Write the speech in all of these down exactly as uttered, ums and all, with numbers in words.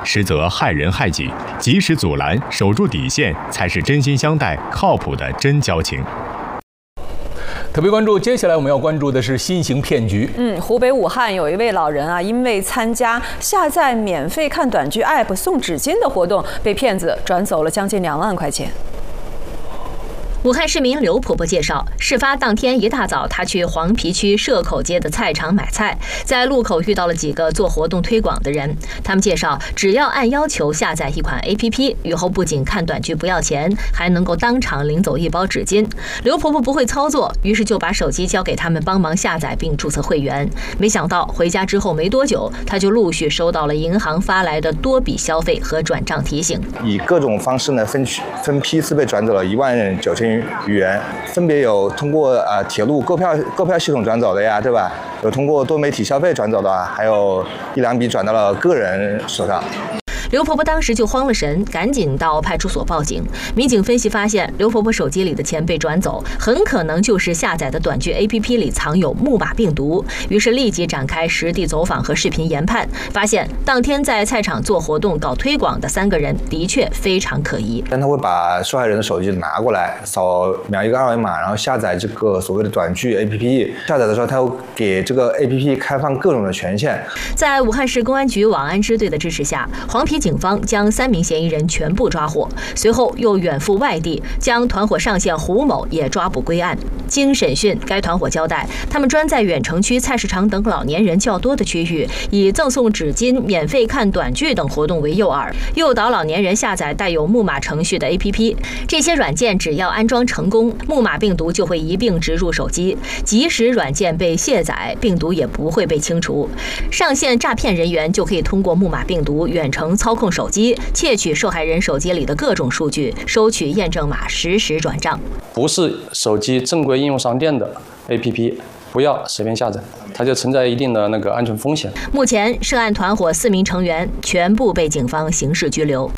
实则害人害己。及时阻拦，守住底线，才是真心相待、靠谱的真交情。 特别关注，接下来我们要关注的是新型骗局。 嗯，湖北武汉有一位老人啊，因为参加下载免费看短剧 app 送纸巾的活动，被骗子转走了将近两万块钱。 武汉市民刘婆婆介绍，事发当天一大早，她去黄陂区社口街的菜场买菜，在路口遇到了几个做活动推广的人。他们介绍，只要按要求下载一款 A P P， 以后不仅看短剧不要钱，还能够当场领走一包纸巾。刘婆婆不会操作，于是就把手机交给他们帮忙下载并注册会员。没想到回家之后没多久，她就陆续收到了银行发来的多笔消费和转账提醒， 以各种方式呢分分批次被转走了一万九千余元，分别有通过呃铁路购票购票系统转走的呀，对吧？有通过多媒体消费转走的，还有一两笔转到了个人手上。 刘婆婆当时就慌了神，赶紧到派出所报警。民警分析发现，刘婆婆手机里的钱被转走，很可能就是下载的短剧 A P P 里藏有木马病毒。于是立即展开实地走访和视频研判，发现当天在菜场做活动搞推广的三个人的确非常可疑。 但他会把受害人的手机拿过来，扫描一个二维码，然后下载这个所谓的短剧 A P P。下载的时候，他会给这个 A P P 开放各种的权限。 在武汉市公安局网安支队的支持下，黄陂警方将三名嫌疑人全部抓获，随后又远赴外地，将团伙上线胡某也抓捕归案。经审讯，该团伙交代，他们专在远城区菜市场等老年人较多的区域，以赠送纸巾、免费看短剧等活动为诱饵，诱导老年人下载带有木马程序的 A P P。这些软件只要安装成功，木马病毒就会一并植入手机，即使软件被卸载，病毒也不会被清除。上线诈骗人员就可以通过木马病毒远程操控手机，窃取受害人手机里的各种数据，收取验证码，实时转账。 不是手机正规应用商店的 A P P， 不要随便下载，它就存在一定的那个安全风险。 目前，涉案团伙四名成员全部被警方刑事拘留。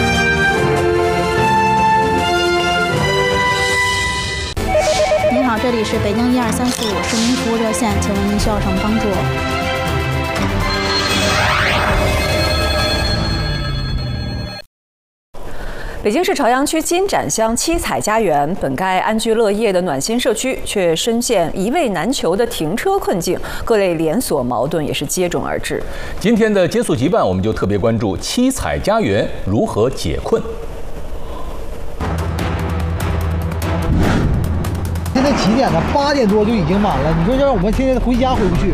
您好，这里是北京一二三四五市民服务热线，请问您需要什么帮助？ 北京市朝阳区金盏乡七彩家园，本该安居乐业的暖心社区，却深陷一位难求的停车困境，各类连锁矛盾也是接踵而至。 今天的接速即办，我们就特别关注七彩家园如何解困。 现在几点了？八点多就已经满了。你说让我们现在回家回不去？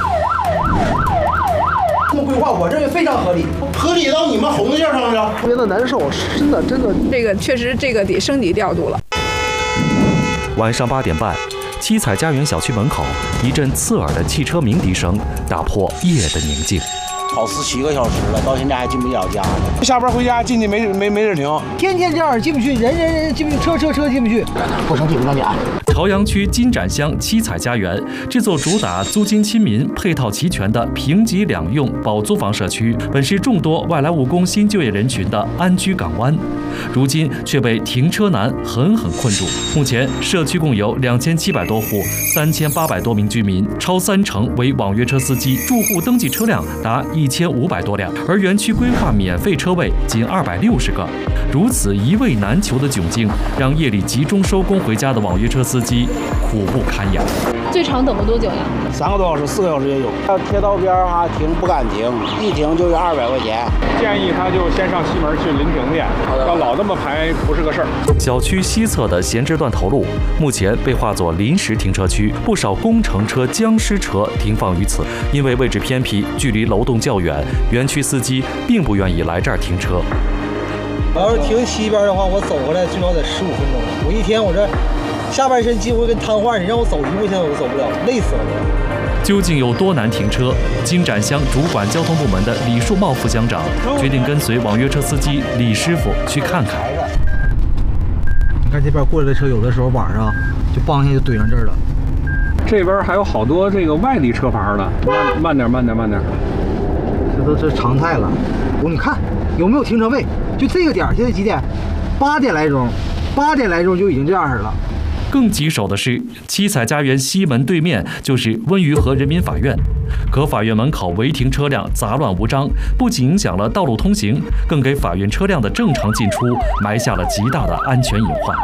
这么规划，我认为非常合理，合理到你们红的样上了。 特别的难受，真的真的， 这个确实这个得升级调度了。 晚上八点半，七彩家园小区门口，一阵刺耳的汽车鸣笛声打破夜的宁静。 超时七个小时了，到现在还进不了家呢。 下班回家进去没没没人停， 天天这样进不去，人人人进不去，车车车进不去， 不成体不能家。 朝阳区金盏乡七彩家园，这座主打租金亲民、配套齐全的平级两用保租房社区，本是众多外来务工新就业人群的安居港湾，如今却被停车难狠狠困住。目前，社区共有两千七百多户，三千八百多名居民，超三成为网约车司机，住户登记车辆达一千五百多辆，而园区规划免费车位仅二百六十个。如此一位难求的窘境，让夜里集中收工回家的网约车司机苦不堪言。 最长等了多久呀？ 三个多小时、四个小时也有。到铁道边哈停不敢停，一停就要二百块钱。 建议他就先上西门去临停去，要老这么排不是个事儿。 小区西侧的闲置段头路，目前被划作临时停车区，不少工程车、僵尸车停放于此。因为位置偏僻，距离楼栋较远，园区司机并不愿意来这儿停车。 我要是停西边的话，我走过来最少得十五分钟。我一天我这下半身几乎跟瘫痪，你让我走一步现在我都走不了，累死了。 究竟有多难停车？金盏乡主管交通部门的李树茂副乡长决定跟随网约车司机李师傅去看看。 你看这边过来的车，有的时候晚上就梆一下就怼上这儿了。 这边还有好多这个外地车牌的，慢慢点，慢点，慢点。 这都是常态了。我你看有没有停车位？就这个点，现在几点？八点来钟，八点来钟就已经这样式了。 更棘手的是，七彩家园西门对面就是温榆河人民法院，可法院门口违停车辆杂乱无章，不仅影响了道路通行，更给法院车辆的正常进出埋下了极大的安全隐患。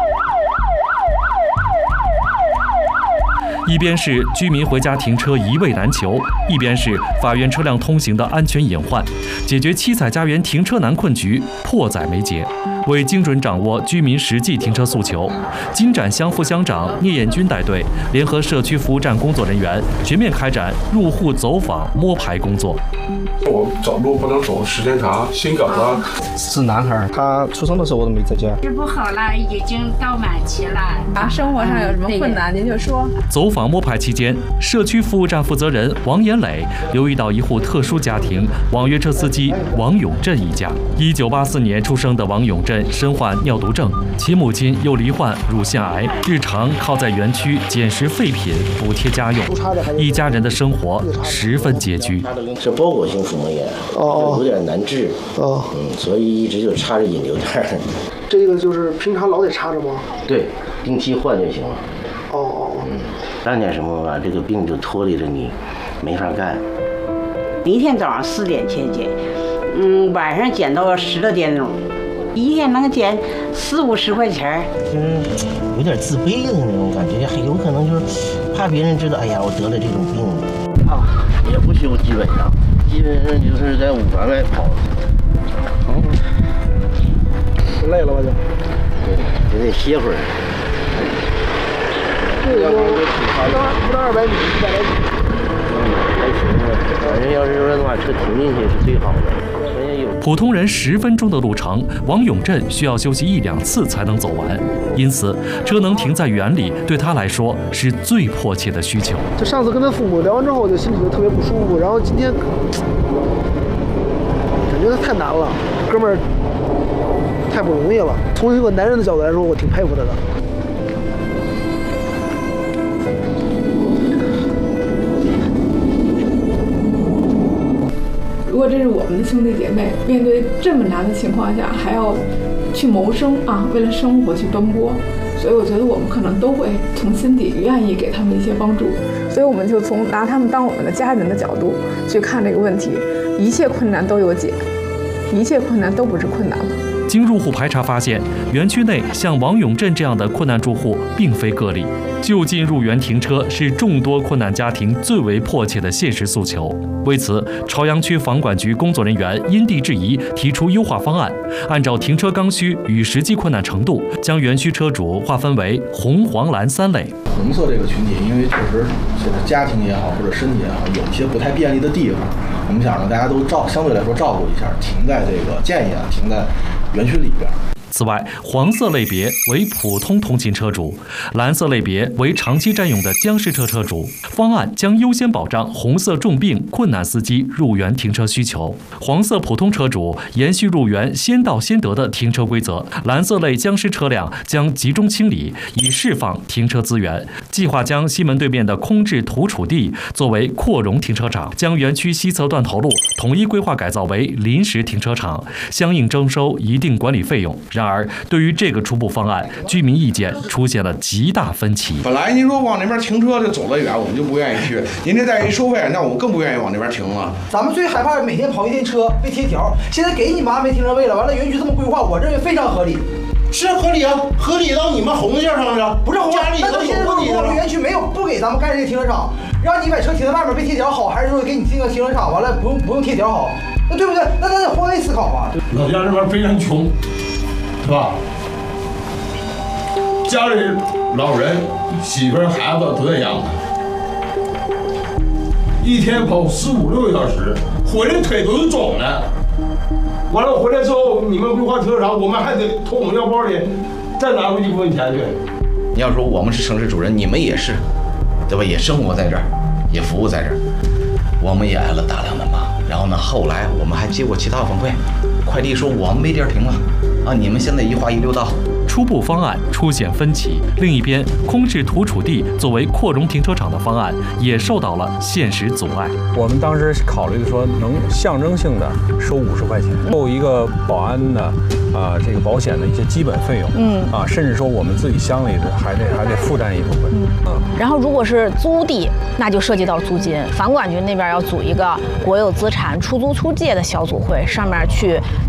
一边是居民回家停车一位难求，一边是法院车辆通行的安全隐患，解决七彩家园停车难困局迫在眉睫。为精准掌握居民实际停车诉求，金盏乡副乡长聂彦军带队，联合社区服务站工作人员，全面开展入户走访摸排工作。 我走路不能走时间长，心梗了。 是男孩，他出生的时候我都没在家。 治不好了，已经到满期了。 啊，生活上有什么困难您就说。 走访摸排期间，社区服务站负责人王延磊留意到一户特殊家庭网约车司机王永振一家。一九八四年出生的王永振身患尿毒症，其母亲又罹患乳腺癌，日常靠在园区捡拾废品补贴家用，一家人的生活十分拮据。 是包裹性腹膜炎，哦，有点难治，哦，嗯，所以一直就插着引流带。 这个就是平常老得插着吗？ 对，定期换就行了。 哦哦， 嗯，干点什么吧，这个病就拖累着你，没法干。 一天早上四点去捡，嗯，晚上捡到十来点钟，一天能捡四五十块钱， 就是有点自卑的那种感觉，还有可能就是怕别人知道，哎呀，我得了这种病。啊，也不休，基本上，基本上就是在五环外跑。 嗯，累了吧就？ 对，也得歇会儿。 这个不到不到二百米，一百来米。 嗯，还行吧。反正要是说把车停进去是最好的。 普通人十分钟的路程，王永振需要休息一两次才能走完，因此车能停在园里对他来说是最迫切的需求。 就上次跟他父母聊完之后，我就心里就特别不舒服，然后今天感觉他太难了，哥们儿太不容易了。从一个男人的角度来说，我挺佩服他的。 如果这是我们的兄弟姐妹，面对这么难的情况下，还要去谋生啊，为了生活去奔波，所以我觉得我们可能都会从心底愿意给他们一些帮助。所以我们就从拿他们当我们的家人的角度去看这个问题，一切困难都有解，一切困难都不是困难了。 经入户排查发现，园区内像王永振这样的困难住户并非个例。就近入园停车是众多困难家庭最为迫切的现实诉求。为此，朝阳区房管局工作人员因地制宜提出优化方案，按照停车刚需与实际困难程度，将园区车主划分为红、黄、蓝三类。 红色这个群体，因为确实这个家庭也好，或者身体也好，有一些不太便利的地方，我们想让大家都照相对来说照顾一下，停在这个建议啊，停在园区里边。 此外，黄色类别为普通通勤车主，蓝色类别为长期占用的厢式车车主。方案将优先保障红色重病困难司机入园停车需求，黄色普通车主延续入园先到先得的停车规则，蓝色类厢式车辆将集中清理，以释放停车资源。计划将西门对面的空置土储地作为扩容停车场，将园区西侧断头路统一规划改造为临时停车场，相应征收一定管理费用。然而，对于这个初步方案，居民意见出现了极大分歧。 本来您说往那边停车就走得远，我们就不愿意去。您这再一收费，那我更不愿意往那边停了。 咱们最害怕每天跑一天车被贴条，现在给你们安排停车位了，完了园区这么规划，我认为非常合理。 是合理啊，合理到你们红线上了， 不是红线， 那那现在我们园区没有不给咱们盖这个停车场，让你把车停在外面被贴条好，还是说给你这个停车场完了不用不用贴条好？那对不对？那咱得换位思考嘛。 老家这边非常穷，是吧？家里老人、媳妇儿、孩子都在养，一天跑十五六个小时，回来腿都是肿的。完了回来之后，你们规划停车场，我们还得从我们腰包里再拿出一部分钱去。 你要说我们是城市主人，你们也是，对吧？也生活在这儿，也服务在这儿，我们也挨了大量的骂。然后呢，后来我们还接过其他反馈，快递说我们没地儿停了，啊，你们现在一划一溜道， 初步方案出现分歧。另一边，空置土储地作为扩容停车场的方案也受到了现实阻碍。 我们当时考虑的说，能象征性的收五十块钱，够一个保安的啊、呃、这个保险的一些基本费用，嗯啊，甚至说我们自己乡里的还得还得负担一部分，嗯啊。 然后如果是租地，那就涉及到租金，房管局那边要组一个国有资产出租出借的小组会，上面去